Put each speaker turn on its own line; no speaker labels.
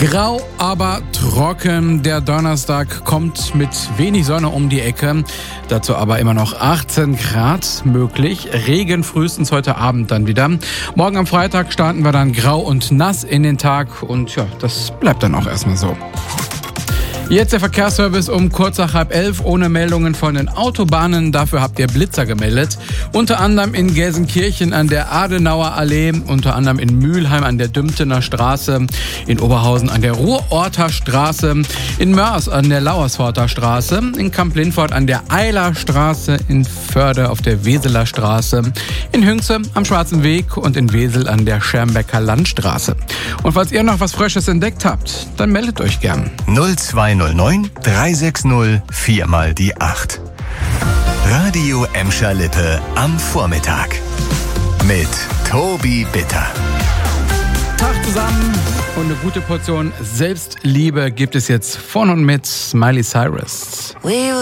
Grau, aber trocken. Der Donnerstag kommt mit wenig Sonne um die Ecke. Dazu aber immer noch 18 Grad möglich. Regen frühestens heute Abend dann wieder. Morgen am Freitag starten wir dann grau und nass in den Tag. Und ja, das bleibt dann auch erstmal so. Jetzt der Verkehrsservice um kurz nach 10:30 ohne Meldungen von den Autobahnen. Dafür habt ihr Blitzer gemeldet. Unter anderem in Gelsenkirchen an der Adenauer Allee, unter anderem in Mülheim an der Dümtener Straße, in Oberhausen an der Ruhrorter Straße, in Mörs an der Lauersforter Straße, in Kamp-Lindfort an der Eiler Straße, in Förde auf der Weseler Straße, in Hünxe am Schwarzen Weg und in Wesel an der Schermbecker Landstraße. Und falls ihr noch was Frisches entdeckt habt, dann meldet euch gern.
0209 360 4 mal die 8. Radio Emscher Lippe am Vormittag. Mit Tobi Bitter.
Tag zusammen und eine gute Portion Selbstliebe gibt es jetzt von und mit Miley Cyrus.